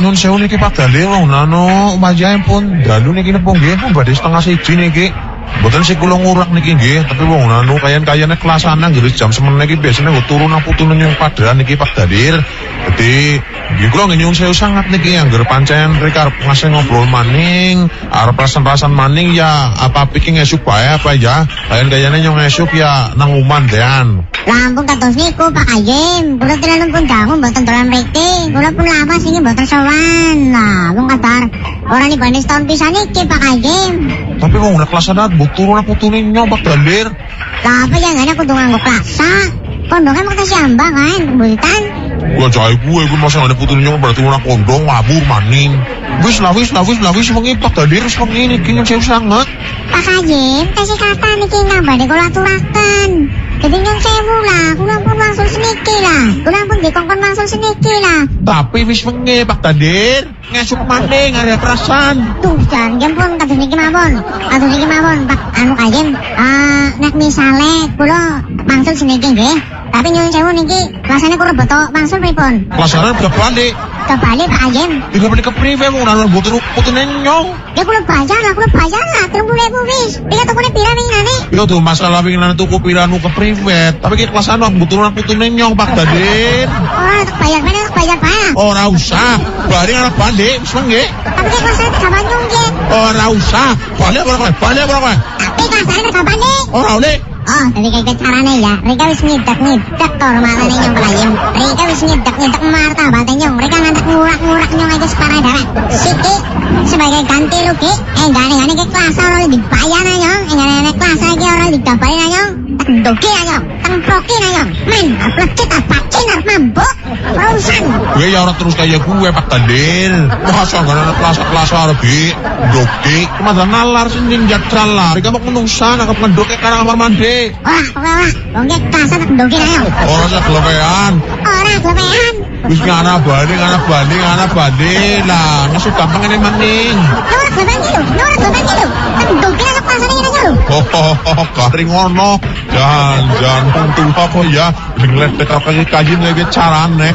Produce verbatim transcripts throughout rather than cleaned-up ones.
nun sewu niki Pak Dali wong nano majae pun dalu niki napa nggih pun badhe setengah siji niki. Mboten sik kula ngurak niki nggih, tapi wong nano kayan-kayane kelasana nggih jam semen niki biasane nggo turu nang putune nyung padran niki Pak Dalir. Dadi nggih kula nggih nyuwun sewu sangat niki angger pancen rek arep ngasih ngobrol maning, arep rasan-rasan maning ya apa pikir esuk bae apa ya. Kayan-kayane nyong esuk ya nang uman dean. Lampun kados niku Pak Ayem, kula tenan pun dangu mboten dolan mriki. Kula pun lawas iki mboten sowan. Lah, wong kadar ora nibane setahun pisan iki Pak Ayem. Tapi wong nek kelasana mbok turu nang putune nyong Pak Dalir. Lah apa ya ngene kudu nganggo klasa. Kondonge mung siambang kan, bultan. Gua jahe gue, gue masa ngene putune nyong berarti ora kondong ngabur maning. Wis lah wis lah wis lah wis wengi Pak Dalir wis wengi niki nyong sewu sanget. Pak Ayem, tesih kata niki nambane kula aturaken. Jadi nyong sewu lah, kula pun langsung seniki lah. Kula pun dikongkon langsung seniki lah. Tapi wis wengi Pak Dalir, ngesuk maning arep rasan. Tuh, jan pun kados niki mawon. Kados niki mawon Pak anu Ayem. Ah, nek misale kula mangsul seniki nggih. Tapi nyuwun sewu niki rasane kula beto mangsul pripun? Kelasane udah balik. Kebalik Pak Ayem. Tidak balik ke prive wong nang mbok turu putune nyong. Ya kula bayar lah, kula bayar lah telung puluh ribu wis. Iki tukune pira wingane? Yo tuh masalah wingane tuku piranu ke privet. Tapi ki kelasane mbok turu nang putune nyong Pak Dalir. Ora tak bayar meneh, tak bayar bae. Ora usah. Bareng arep balik wis wengi. Tapi ki kelasane gak nyong nggih. Ora usah. Balik ora kowe, balik ora kowe. Tapi kelasane gak balik. Ora oleh. Oh, jadi kayak carane ya. Mereka wis ngidak-ngidak kehormatane nyong Pak Ayem. Mereka wis ngidak-ngidak martabate nyong. Mereka ngantek ngurak-ngurak nyong aja separah darat. Siki sebagai ganti rugi, eh gane-gane ke kelas ora dibayar na nyong. Eh gane-gane kelas iki ora digabari na nyong. Tak doki na nyong, tak proki na nyong. Men, aplecet apacin arep mabuk. Urusan. Gue ya ora terus kaya gue Pak Dalir. Masa gane kelas-kelas arep di doki. Kemandan nalar sing njatral lah. Mereka mau menungsan arep ngendoke karang kamar mandi. Wah, ora, ora. Wong iki kelas tak doki na nyong. Ora sak klepean. Ora klepean. Wis ngana bali, ngana bali, ngana bali lah. Ngesuk gampang ngene maning. Ora klepean iki lho, ora klepean iki lho. Tak doki na kelasane ngene lho. Oh, oh, oh, garing ngono. Jangan, jangan untung apa ya. Ngledek kaki kayin lagi carane.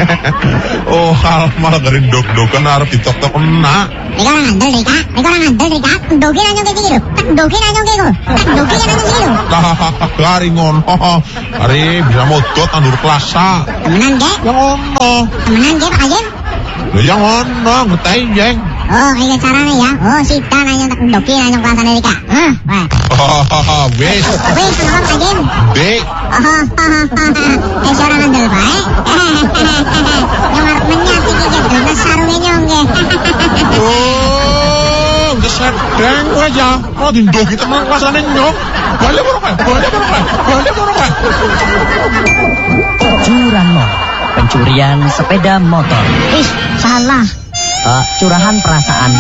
Oh, hal malah garing dok-dokan arep ditok-tok enak. Rika orang ngandel, Rika. Rika orang ngandel, Rika. Doki na nyong iki lho. Tak doki na nyong iki lho. Tak doki na nyong iki lho. Lah, garing ngono. Ari bisa modot tandur klasa. Temenan ge? Ya ngono. Temenan ge Pak Ayem? Lah ya ngono, ngerti jeng. Oh, iki carane ya. Oh, sita na nyong tak doki na nyong kelasane Rika. Heh, wah. Hahaha, wis. Wis, kenapa Pak Ayem? Dek. Oh, eh si orang ngandel bae. Nyong arep menyat iki ge dene sarunge nyong ge. Oh, wis sedeng kowe ya. Oh, dindoki temen kelasane nyok. Balik ora kowe, balik ora kowe, balik ora kowe. Curanmor, pencurian sepeda motor. Ih, salah. Uh, curahan perasaan